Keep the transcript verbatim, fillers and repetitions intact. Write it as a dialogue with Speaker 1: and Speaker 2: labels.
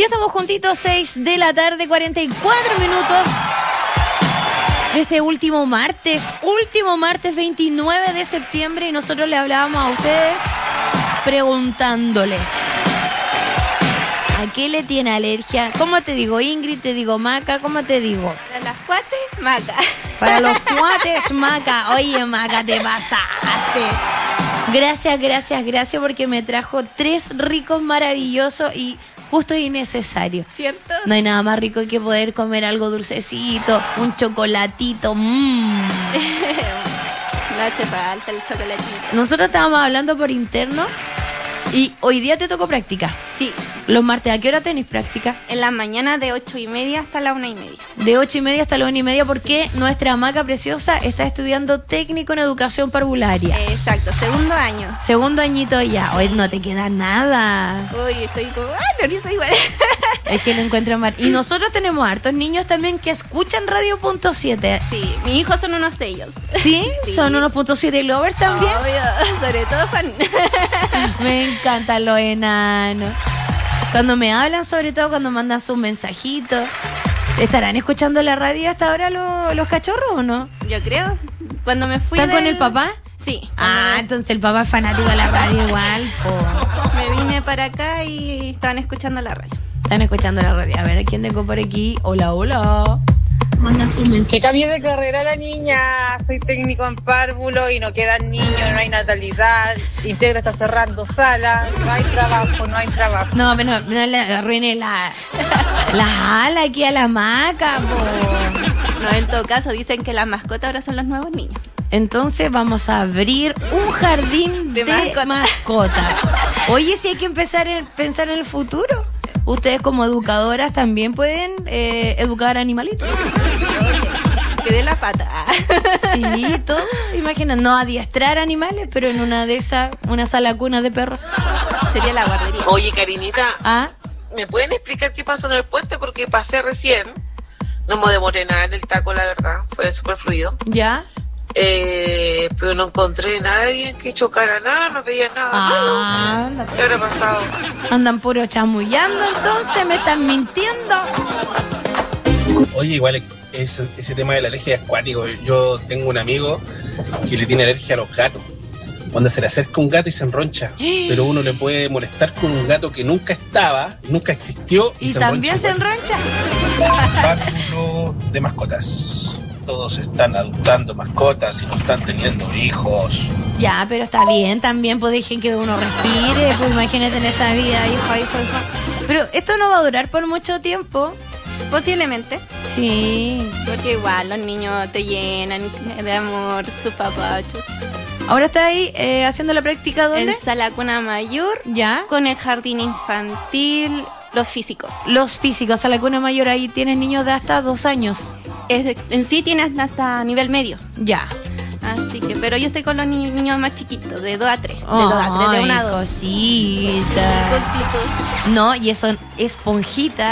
Speaker 1: estamos juntitos, seis de la tarde, cuarenta y cuatro minutos. De este último martes, último martes veintinueve de septiembre, y nosotros le hablábamos a ustedes preguntándoles ¿a qué le tiene alergia? ¿Cómo te digo, Ingrid? ¿Te digo Maca? ¿Cómo te digo?
Speaker 2: Para las cuates, Maca.
Speaker 1: Para los cuates, Maca. Oye, Maca, te pasaste. Gracias, gracias, gracias, porque me trajo tres ricos maravillosos y justo y necesario.
Speaker 2: ¿Cierto?
Speaker 1: No hay nada más rico que poder comer algo dulcecito, un chocolatito. Mmm.
Speaker 2: No hace falta el chocolatito.
Speaker 1: Nosotros estábamos hablando por interno y hoy día te tocó práctica.
Speaker 2: Sí.
Speaker 1: Los martes, ¿a qué hora tenés práctica?
Speaker 2: En la mañana de ocho y media hasta la una y media.
Speaker 1: De ocho y media hasta la una y media, porque sí, nuestra Maca preciosa está estudiando técnico en educación parvularia.
Speaker 2: Exacto, segundo año.
Speaker 1: Segundo añito ya. Hoy no te queda nada.
Speaker 2: Uy, estoy como, ah, no, ni soy igual.
Speaker 1: Es que lo encuentro mal. Y nosotros tenemos hartos niños también que escuchan Radio Punto siete.
Speaker 2: Sí, mis hijos son unos de ellos.
Speaker 1: ¿Sí?
Speaker 2: Sí.
Speaker 1: ¿Son unos Punto siete lovers también?
Speaker 2: Obvio, sobre todo fan.
Speaker 1: Me encantan los enanos. Cuando me hablan, sobre todo cuando mandan sus mensajitos. ¿Estarán escuchando la radio hasta ahora los, los cachorros o no?
Speaker 2: Yo creo. Cuando me fui
Speaker 1: ¿Están
Speaker 2: del...
Speaker 1: con el papá?
Speaker 2: Sí.
Speaker 1: Ah,
Speaker 2: me...
Speaker 1: entonces el papá es fanático de la radio igual, po.
Speaker 2: Me vine para acá y estaban escuchando la radio.
Speaker 1: Están escuchando la radio. A ver, ¿quién tengo por aquí? Hola, hola.
Speaker 3: Manda su mensaje. Que cambie de carrera la niña. Soy técnico en párvulo y no quedan niños, no hay natalidad. Integra está cerrando sala. No hay trabajo, no hay trabajo.
Speaker 1: No, pero no, no le arruine la, la ala aquí a la Maca, po.
Speaker 2: No, en todo caso dicen que las mascotas ahora son los nuevos niños.
Speaker 1: Entonces vamos a abrir un jardín de, de mascotas. mascotas. Oye, si hay que empezar a pensar en el futuro. Ustedes como educadoras también pueden eh, educar animalitos.
Speaker 2: Que dé la pata.
Speaker 1: Sí, todo. Imagina, no adiestrar animales, pero en una de esas, una sala cuna de perros.
Speaker 2: Sería la guardería.
Speaker 4: Oye, Karinita,
Speaker 1: ¿Ah?
Speaker 4: ¿me pueden explicar qué pasó en el puente? Porque pasé recién. No me demoré nada en el taco, la verdad. Fue súper fluido.
Speaker 1: ¿Ya?
Speaker 4: Eh, pero no encontré nadie que chocara nada, no veía nada.
Speaker 1: Ah,
Speaker 4: no. ¿Qué habrá pasado?
Speaker 1: Andan puro chamullando, entonces me están mintiendo.
Speaker 5: Oye, igual ese, ese tema de la alergia es acuático. Yo tengo un amigo que le tiene alergia a los gatos. Cuando se le acerca un gato y se enroncha, pero uno le puede molestar con un gato que nunca estaba, nunca existió y,
Speaker 1: ¿Y
Speaker 5: se
Speaker 1: también se
Speaker 5: enroncha. Párvulo de mascotas. Todos están adoptando mascotas y no están teniendo hijos.
Speaker 1: Ya, pero está bien también, pues dejen que uno respire, pues imagínate en esta vida, hijo, hijo, hijo. Pero esto no va a durar por mucho tiempo.
Speaker 2: Posiblemente.
Speaker 1: Sí.
Speaker 2: Porque igual los niños te llenan de amor, sus papachos.
Speaker 1: Ahora está ahí eh, haciendo la práctica, ¿dónde?
Speaker 2: En Sala Cuna Mayor.
Speaker 1: Ya.
Speaker 2: Con el jardín infantil, los físicos.
Speaker 1: Los físicos, a la Cuna Mayor, ahí tienes niños de hasta dos años.
Speaker 2: Es de, en sí tienes hasta nivel medio.
Speaker 1: Ya.
Speaker 2: Así que, pero yo estoy con los ni- niños más chiquitos, de dos a tres. De dos a tres, de una a dos.
Speaker 1: Cosita.
Speaker 2: Sí, cositos.
Speaker 1: No, y eso, esponjita,